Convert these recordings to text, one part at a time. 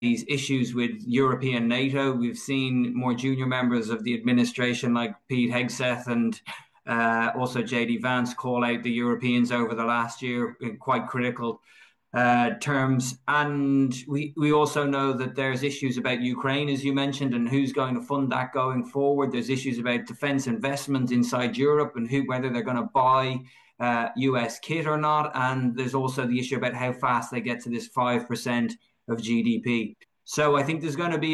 these issues with European NATO. We've seen more junior members of the administration like Pete Hegseth and also J.D. Vance call out the Europeans over the last year in quite critical terms. And we also know that there's issues about Ukraine, as you mentioned, and who's going to fund that going forward. There's issues about defense investment inside Europe and whether they're going to buy US kit or not. And there's also the issue about how fast they get to this 5% of GDP. So I think there's going to be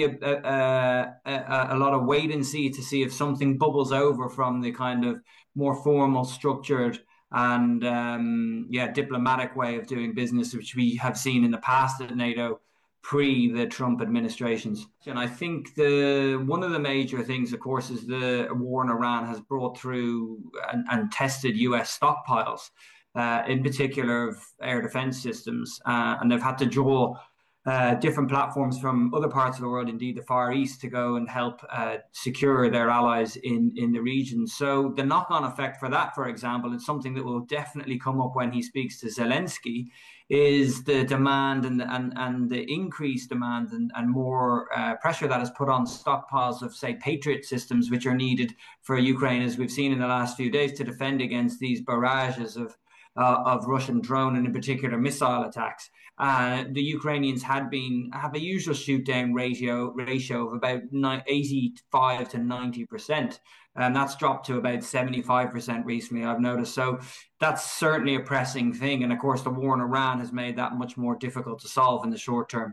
a lot of wait and see to see if something bubbles over from the kind of more formal, structured and diplomatic way of doing business, which we have seen in the past at NATO pre the Trump administrations. And I think one of the major things, of course, is the war in Iran has brought through and tested US stockpiles, in particular of air defense systems, and they've had to draw different platforms from other parts of the world, indeed the Far East, to go and help secure their allies in the region. So the knock-on effect for that, for example, is something that will definitely come up when he speaks to Zelensky, is the demand and the increased demand and more pressure that is put on stockpiles of, say, Patriot systems, which are needed for Ukraine, as we've seen in the last few days, to defend against these barrages of Russian drone and in particular missile attacks. The Ukrainians have a usual shoot down ratio of about 85 to 90%. And that's dropped to about 75% recently, I've noticed. So that's certainly a pressing thing. And of course, the war in Iran has made that much more difficult to solve in the short term.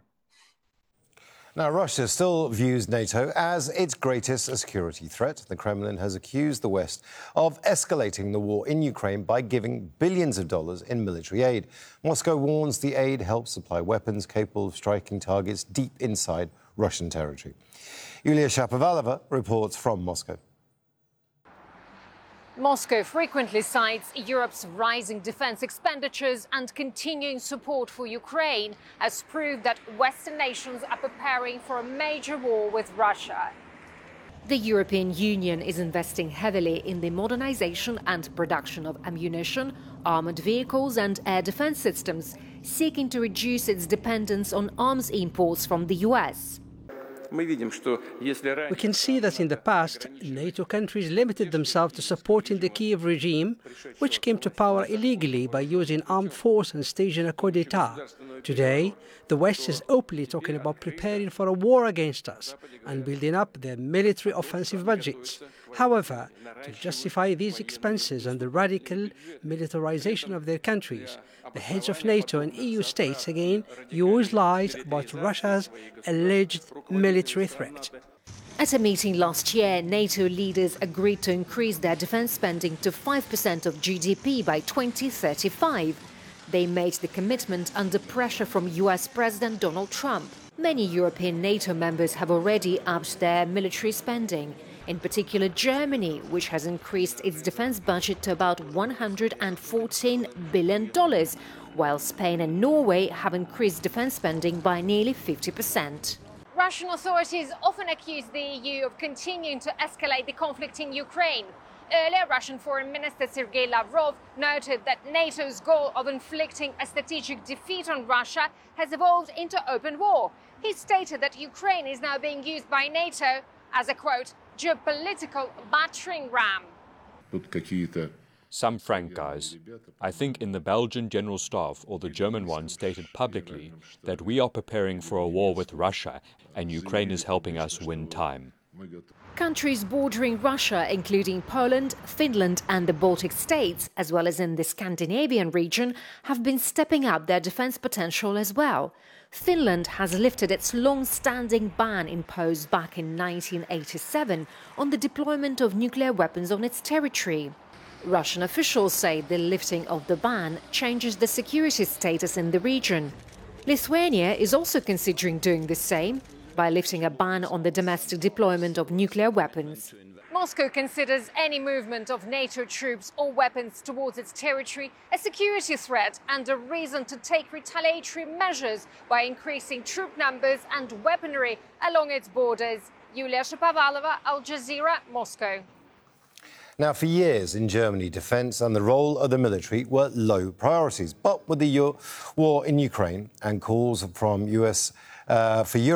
Now, Russia still views NATO as its greatest security threat. The Kremlin has accused the West of escalating the war in Ukraine by giving billions of dollars in military aid. Moscow warns the aid helps supply weapons capable of striking targets deep inside Russian territory. Yulia Shapovalova reports from Moscow. Moscow frequently cites Europe's rising defense expenditures and continuing support for Ukraine as proof that Western nations are preparing for a major war with Russia. The European Union is investing heavily in the modernization and production of ammunition, armored vehicles and air defense systems, seeking to reduce its dependence on arms imports from the US. We can see that in the past, NATO countries limited themselves to supporting the Kiev regime, which came to power illegally by using armed force and staging a coup d'etat. Today, the West is openly talking about preparing for a war against us and building up their military offensive budgets. However, to justify these expenses and the radical militarization of their countries, the heads of NATO and EU states again use lies about Russia's alleged military threat. At a meeting last year, NATO leaders agreed to increase their defense spending to 5% of GDP by 2035. They made the commitment under pressure from US President Donald Trump. Many European NATO members have already upped their military spending. In particular, Germany, which has increased its defense budget to about $114 billion, while Spain and Norway have increased defense spending by nearly 50%. Russian authorities often accuse the EU of continuing to escalate the conflict in Ukraine. Earlier, Russian Foreign Minister Sergei Lavrov noted that NATO's goal of inflicting a strategic defeat on Russia has evolved into open war. He stated that Ukraine is now being used by NATO as a, quote, geopolitical battering ram. Some frank guys, I think in the Belgian General Staff or the German one, stated publicly that we are preparing for a war with Russia and Ukraine is helping us win time. Countries bordering Russia, including Poland, Finland and the Baltic states, as well as in the Scandinavian region, have been stepping up their defense potential as well. Finland has lifted its long-standing ban imposed back in 1987 on the deployment of nuclear weapons on its territory. Russian officials say the lifting of the ban changes the security status in the region. Lithuania is also considering doing the same by lifting a ban on the domestic deployment of nuclear weapons. Moscow considers any movement of NATO troops or weapons towards its territory a security threat and a reason to take retaliatory measures by increasing troop numbers and weaponry along its borders. Yulia Shapovalova, Al Jazeera, Moscow. Now, for years in Germany, defence and the role of the military were low priorities. But with the war in Ukraine and calls from US for Europe.